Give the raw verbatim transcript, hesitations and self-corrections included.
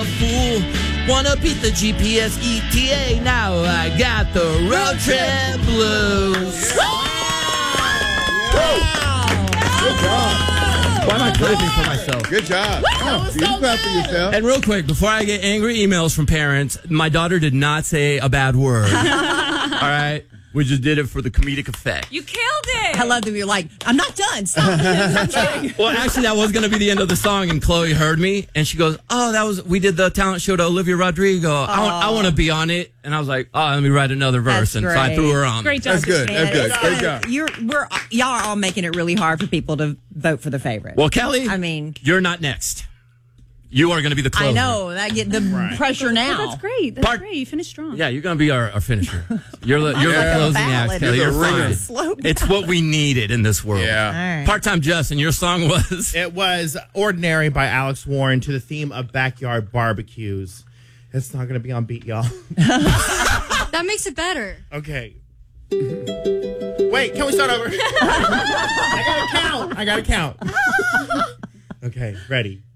a fool. Wanna beat the G P S E T A. Now I got the road trip blues. Good job. Why am I clapping for myself? Good job. Oh, you so clap for good. yourself. And real quick, before I get angry emails from parents, my daughter did not say a bad word. All right? We just did it for the comedic effect. You killed it. I love that you're like, I'm not done. Stop. I'm kidding. Well, actually, that was going to be the end of the song, and Chloe heard me, and she goes, oh, that was, we did the talent show to Olivia Rodrigo. I want, I want to be on it. And I was like, oh, let me write another verse. That's And so I great. threw her on. Great job. That's good. Christina. That's good. It's, Great uh, job. You're, we're, y'all are all making it really hard for people to vote for the favorite. Well, Kelly, I mean, you're not next. You are going to be the closer. I know. I get the Right. pressure now. Oh, that's great. That's Bart- great. You finished strong. Yeah, you're going to be our, our finisher. You're the, you're like the a closing ballad. act, Kelly. You're You're the fine. ringer. Slow down. It's what we needed in this world. Yeah. All right. Part-time Justin, your song was... It was Ordinary by Alex Warren to the theme of backyard barbecues. It's not going to be on beat, y'all. That makes it better. Okay. Wait, can we start over? I got to count. I got to count. Okay, ready.